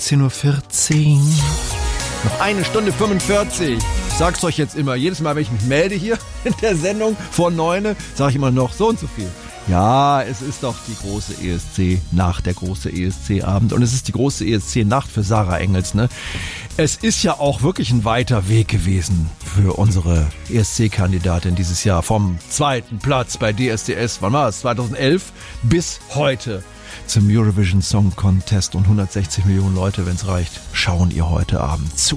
19:14 Uhr. Noch 1 Stunde 45. Ich sag's euch jetzt immer, jedes Mal, wenn ich mich melde hier in der Sendung vor 9, sage ich immer noch so und so viel. Ja, es ist doch die große ESC-Nacht, der große ESC-Abend. Und es ist die große ESC-Nacht für Sarah Engels, ne? Es ist ja auch wirklich ein weiter Weg gewesen für unsere ESC-Kandidatin dieses Jahr. Vom 2. Platz bei DSDS, wann war es? 2011 bis heute zum Eurovision Song Contest. Und 160 Millionen Leute, wenn es reicht, schauen ihr heute Abend zu.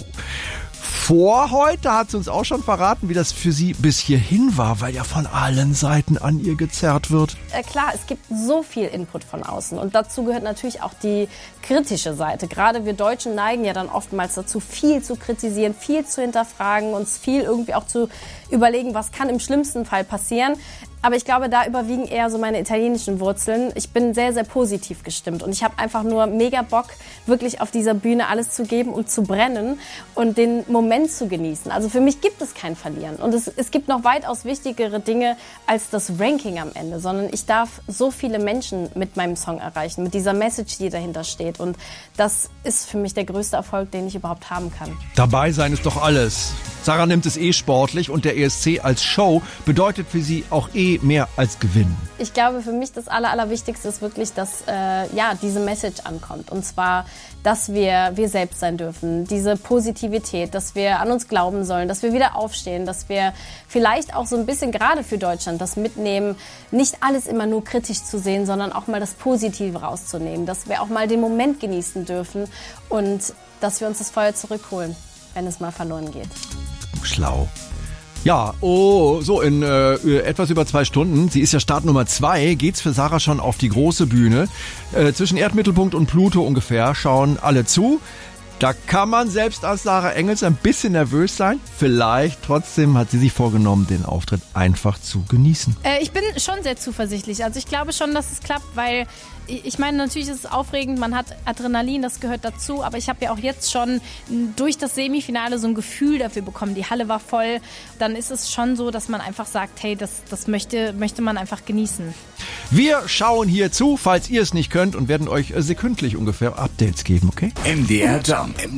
Vor heute hat sie uns auch schon verraten, wie das für sie bis hierhin war, weil ja von allen Seiten an ihr gezerrt wird. Klar, es gibt so viel Input von außen und dazu gehört natürlich auch die kritische Seite. Gerade wir Deutschen neigen ja dann oftmals dazu, viel zu kritisieren, viel zu hinterfragen, uns viel irgendwie auch zu überlegen, was kann im schlimmsten Fall passieren. Aber ich glaube, da überwiegen eher so meine italienischen Wurzeln. Ich bin sehr, sehr positiv gestimmt und ich habe einfach nur mega Bock, wirklich auf dieser Bühne alles zu geben und zu brennen und den Moment zu genießen. Also für mich gibt es kein Verlieren und es gibt noch weitaus wichtigere Dinge als das Ranking am Ende, sondern ich darf so viele Menschen mit meinem Song erreichen, mit dieser Message, die dahinter steht, und das ist für mich der größte Erfolg, den ich überhaupt haben kann. Dabei sein ist doch alles. Sarah nimmt es sportlich und der ESC als Show bedeutet für sie auch mehr als Gewinnen. Ich glaube, für mich das Allerwichtigste ist wirklich, dass diese Message ankommt. Und zwar, dass wir selbst sein dürfen. Diese Positivität, dass wir an uns glauben sollen, dass wir wieder aufstehen, dass wir vielleicht auch so ein bisschen gerade für Deutschland das mitnehmen, nicht alles immer nur kritisch zu sehen, sondern auch mal das Positive rauszunehmen. Dass wir auch mal den Moment genießen dürfen und dass wir uns das Feuer zurückholen, wenn es mal verloren geht. Schlau. Ja, so in etwas über 2 Stunden, sie ist ja Start Nummer 2, geht's für Sarah schon auf die große Bühne. Zwischen Erdmittelpunkt und Pluto ungefähr schauen alle zu. Da kann man selbst als Sarah Engels ein bisschen nervös sein. Vielleicht trotzdem hat sie sich vorgenommen, den Auftritt einfach zu genießen. Ich bin schon sehr zuversichtlich. Also ich glaube schon, dass es klappt, weil ich meine, natürlich ist es aufregend, man hat Adrenalin, das gehört dazu, aber ich habe ja auch jetzt schon durch das Semifinale so ein Gefühl dafür bekommen. Die Halle war voll. Dann ist es schon so, dass man einfach sagt, hey, das möchte man einfach genießen. Wir schauen hier zu, falls ihr es nicht könnt, und werden euch sekündlich ungefähr Updates geben, okay? MDR Jump.